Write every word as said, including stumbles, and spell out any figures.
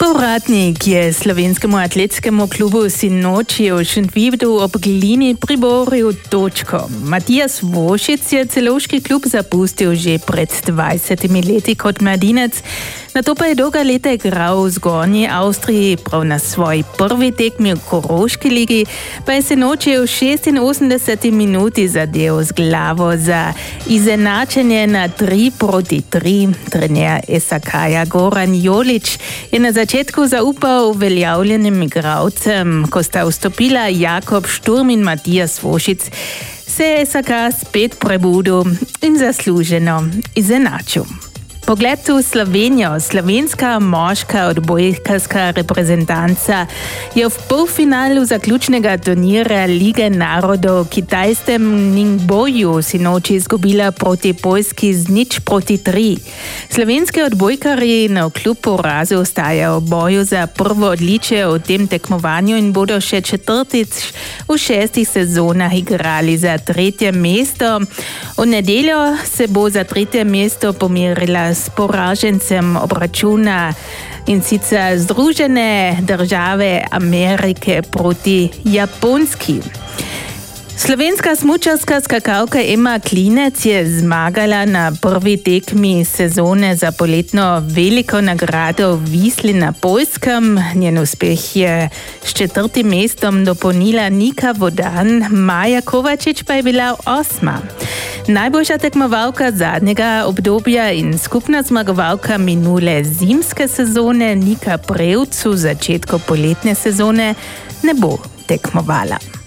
Povratnik je slovenskemu atletskemu klubu sinoči v Šentvidu ob Glini priboril točko. Matijas Vošic je celovški klub zapustil že pred dvajsetimi leti kot mladinec, nato pa je dolga leta igral v Zgornji Avstriji, prav na svoji prvi tekmi v Koroški ligi, pa je sinoči v šestinosemdeseti minuti zadel z glavo za izenačenje na tri proti tri. Trener S A K-ja Goran Jolič je na začetku zaupal uveljavljenim igralcem. Ko sta vstopila Jakob Šturm in Matijas Vošic, se je S A K spet prebudil in zasluženo izenačil. Pogled v Slovenijo. Slovenska moška odbojkarska reprezentanca je v polfinalu zaključnega turnirja Lige narodov v kitajskem Ningboju sinoči izgubila proti Poljski z nič proti tri. Slovenski odbojkarji na kljub porazu ostajajo v boju za prvo odličje v tem tekmovanju in bodo še četrtič v šestih sezonah igrali za tretje mesto. V nedeljo se bo za tretje mesto pomerila s poražencem obračuna, in sicer Združene države Amerike proti Japonski. Slovenska smučarska skakalka Ema Klinec je zmagala na prvi tekmi sezone za poletno veliko nagrado v Visli na Poljskem. Njen uspeh je s četrtim mestom dopolnila Nika Vodan, Maja Kovačič pa je bila osma. Najboljša tekmovalka zadnjega obdobja in skupna zmagovalka minule zimske sezone Nika Prevc v začetku poletne sezone ne bo tekmovala.